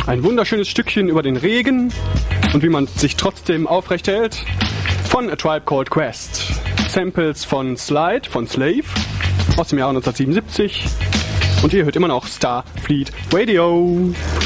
Ein wunderschönes Stückchen über den Regen und wie man sich trotzdem aufrecht hält von A Tribe Called Quest. Samples von Slide, von Slave aus dem Jahr 1977 und ihr hört immer noch Starfleet Radio.